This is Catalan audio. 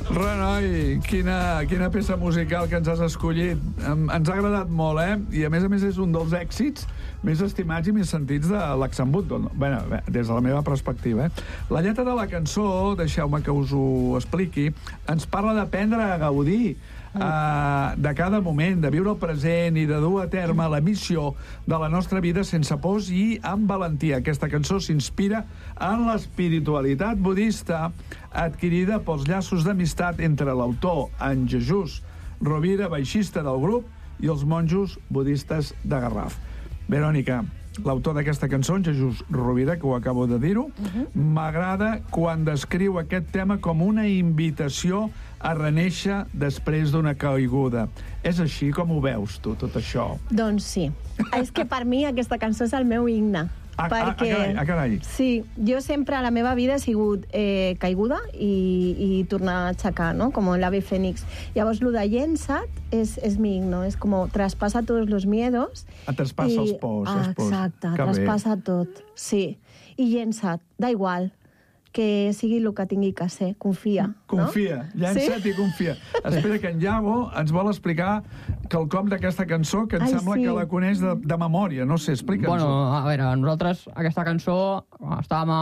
Renoi, quina peça musical que ens has escollit. Ens ha agradat molt, I a més és un dels èxits més estimats i més sentits de l'Axambut. Bé, des de la meva perspectiva, La lletra de la cançó, deixeu-me que us ho expliqui, ens parla d'aprendre a gaudir de cada moment, de viure el present i de dur a terme la missió de la nostra vida sense pors i amb valentia. Aquesta cançó s'inspira en l'espiritualitat budista adquirida pels llaços d'amistat entre l'autor, en Jesús Rovira, baixista del grup, i els monjos budistes de Garraf. Verònica, l'autor d'aquesta cançó, en Jesús Rovira, que ho acabo de dir-ho, m'agrada quan descriu aquest tema com una invitació a renéixer després d'una caiguda. És així com ho veus, tu, tot això? Doncs sí. És que per mi aquesta cançó és el meu himne. Carai. Sí, jo sempre a la meva vida he sigut caiguda i tornar a aixecar, no? Com l'ave Fénix. Llavors, lo de llença't és mi himno, és com traspassa tots los miedos. Traspassa els pors. Exacte, traspassa tot, sí. I llença't, da igual que sigui el que tingui que ser, confia. Confia, llença't i confia. Espera, que en Iago ens vol explicar quelcom d'aquesta cançó que em sembla que la coneix de memòria. No sé, explica'ns-ho. Bueno, a veure, nosaltres aquesta cançó estàvem